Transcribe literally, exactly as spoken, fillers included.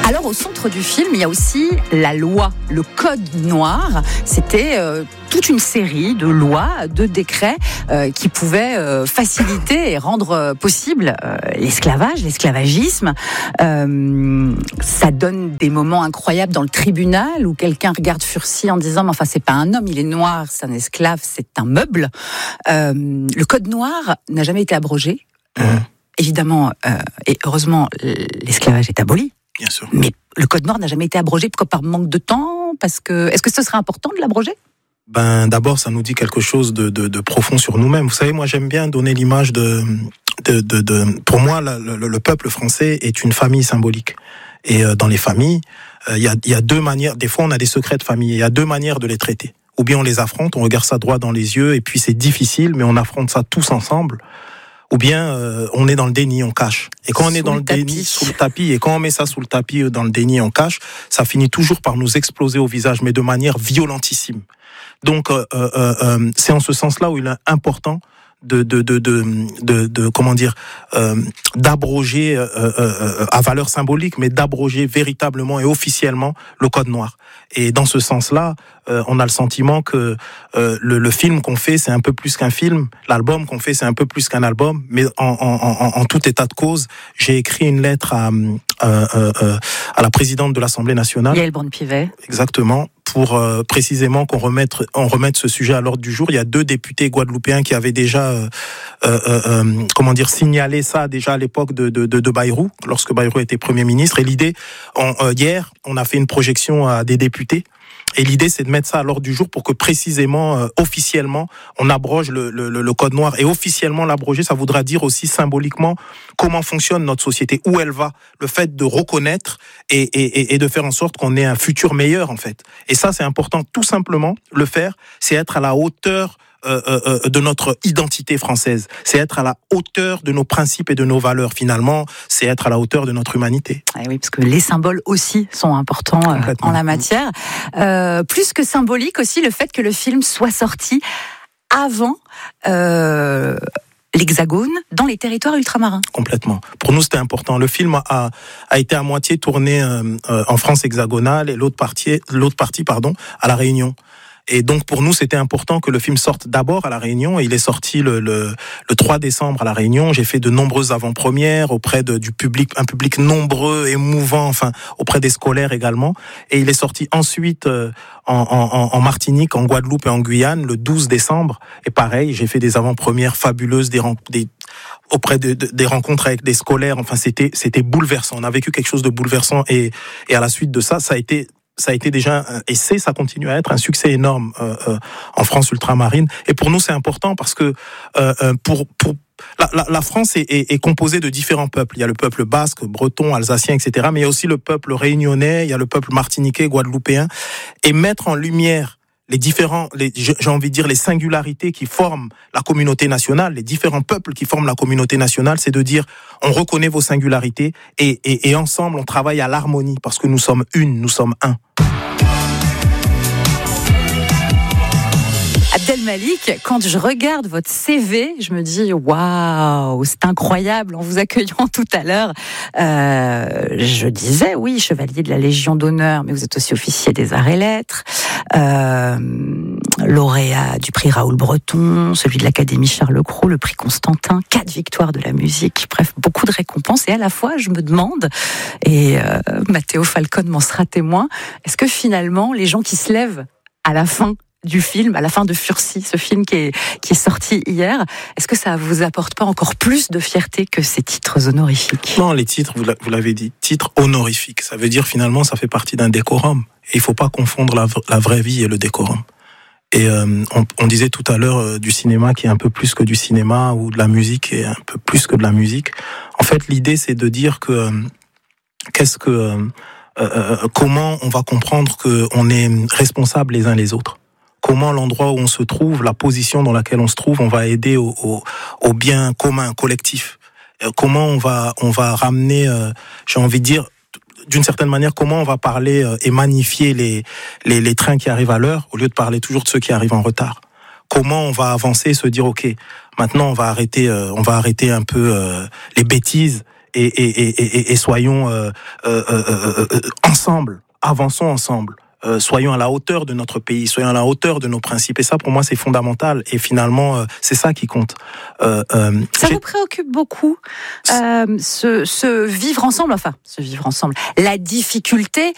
Alors au centre du film, il y a aussi la loi, le code noir. C'était euh, toute une série de lois, de décrets euh, qui pouvaient euh, faciliter et rendre euh, possible euh, l'esclavage, l'esclavagisme. Euh, ça donne des moments incroyables dans le tribunal où quelqu'un regarde Furcy en disant mais enfin c'est pas un homme, il est noir, c'est un esclave, c'est un meuble. Euh, le code noir n'a jamais été abrogé. Mmh. Évidemment, euh, et heureusement, l'esclavage est aboli. Bien sûr. Mais le code noir n'a jamais été abrogé par manque de temps, parce que est-ce que ce serait important de l'abroger ? Ben d'abord, ça nous dit quelque chose de, de, de profond sur nous-mêmes. Vous savez, moi j'aime bien donner l'image de, de, de, de pour moi, le, le, le peuple français est une famille symbolique. Et euh, dans les familles, il euh, y a, y a deux manières. Des fois, on a des secrets de famille. Il y a deux manières de les traiter. Ou bien on les affronte, on regarde ça droit dans les yeux, et puis c'est difficile, mais on affronte ça tous ensemble. Ou bien euh, on est dans le déni, on cache. Et quand on est dans le, le déni, sous le tapis, et quand on met ça sous le tapis, dans le déni, on cache, ça finit toujours par nous exploser au visage, mais de manière violentissime. Donc euh, euh, euh, c'est en ce sens-là où il est important de de de de, de, de comment dire euh, d'abroger euh, euh, à valeur symbolique, mais d'abroger véritablement et officiellement le code noir. Et dans ce sens-là, euh, on a le sentiment que euh, le, le film qu'on fait, c'est un peu plus qu'un film. L'album qu'on fait, c'est un peu plus qu'un album. Mais en, en, en, en tout état de cause, j'ai écrit une lettre à euh, euh, à la présidente de l'Assemblée nationale, Yael Braun-Pivet. Exactement. Pour euh, précisément qu'on remette, on remette ce sujet à l'ordre du jour. Il y a deux députés guadeloupéens qui avaient déjà, euh, euh, euh, comment dire, signalé ça déjà à l'époque de, de, de, de Bayrou, lorsque Bayrou était Premier ministre. Et l'idée, on, euh, hier, on a fait une projection à des députés. Et l'idée, c'est de mettre ça à l'ordre du jour pour que précisément, euh, officiellement, on abroge le, le, le code noir. Et officiellement l'abroger, ça voudra dire aussi symboliquement comment fonctionne notre société, où elle va, le fait de reconnaître et, et, et de faire en sorte qu'on ait un futur meilleur, en fait. Et ça, c'est important. Tout simplement, le faire, c'est être à la hauteur Euh, euh, de notre identité française. C'est être à la hauteur de nos principes et de nos valeurs. Finalement, c'est être à la hauteur de notre humanité. Ah oui, parce que les symboles aussi sont importants euh, en la matière. Euh, plus que symbolique aussi, le fait que le film soit sorti avant euh, l'Hexagone, dans les territoires ultramarins. Complètement. Pour nous, c'était important. Le film a, a été à moitié tourné euh, euh, en France hexagonale et l'autre partie, l'autre partie, pardon, à La Réunion. Et donc pour nous, c'était important que le film sorte d'abord à La Réunion. Il est sorti le, le, le trois décembre à La Réunion. J'ai fait de nombreuses avant-premières auprès de, du public, un public nombreux, émouvant, enfin auprès des scolaires également. Et il est sorti ensuite euh, en, en, en Martinique, en Guadeloupe et en Guyane le douze décembre. Et pareil, j'ai fait des avant-premières fabuleuses, des, des auprès de, de, des rencontres avec des scolaires. Enfin, c'était c'était bouleversant. On a vécu quelque chose de bouleversant. Et, et à la suite de ça, ça a été ça a été déjà un essai, ça continue à être un succès énorme euh, euh, en France ultramarine. Et pour nous, c'est important parce que euh, pour pour la, la, la France est, est, est composée de différents peuples. Il y a le peuple basque, breton, alsacien, et cetera. Mais il y a aussi le peuple réunionnais, il y a le peuple martiniquais, guadeloupéen. Et mettre en lumière les différents, les, j'ai envie de dire, les singularités qui forment la communauté nationale, les différents peuples qui forment la communauté nationale, c'est de dire, on reconnaît vos singularités et, et, et ensemble, on travaille à l'harmonie parce que nous sommes une, nous sommes un. Abdelmalik, quand je regarde votre C V, je me dis waouh, c'est incroyable. En vous accueillant tout à l'heure, euh, je disais oui, chevalier de la Légion d'honneur, mais vous êtes aussi officier des arts et lettres, euh, lauréat du prix Raoul Breton, celui de l'Académie Charles Cros, le prix Constantin, quatre victoires de la musique, bref, beaucoup de récompenses. Et à la fois, je me demande, et euh, Matteo Falcone m'en sera témoin, est-ce que finalement, les gens qui se lèvent à la fin du film, à la fin de Furcy, ce film qui est, qui est sorti hier, est-ce que ça vous apporte pas encore plus de fierté que ces titres honorifiques ? Non, les titres, vous l'avez dit, titres honorifiques, ça veut dire finalement ça fait partie d'un décorum. Et il faut pas confondre la, la vraie vie et le décorum. Et euh, on, on disait tout à l'heure euh, du cinéma qui est un peu plus que du cinéma, ou de la musique qui est un peu plus que de la musique. En fait, l'idée c'est de dire que euh, qu'est-ce que euh, euh, comment on va comprendre que on est responsables les uns les autres. Comment l'endroit où on se trouve, la position dans laquelle on se trouve, on va aider au, au, au bien commun, collectif. Euh, comment on va, on va ramener, euh, j'ai envie de dire, d'une certaine manière, comment on va parler euh, et magnifier les, les, les trains qui arrivent à l'heure, au lieu de parler toujours de ceux qui arrivent en retard. Comment on va avancer et se dire, ok, maintenant on va arrêter, euh, on va arrêter un peu euh, les bêtises et, et, et, et, et soyons euh, euh, euh, euh, ensemble, avançons ensemble. Euh, soyons à la hauteur de notre pays, soyons à la hauteur de nos principes. Et ça, pour moi, c'est fondamental. Et finalement, euh, c'est ça qui compte. Euh, euh, ça vous préoccupe beaucoup, euh, ce, ce vivre ensemble, enfin, ce vivre ensemble, la difficulté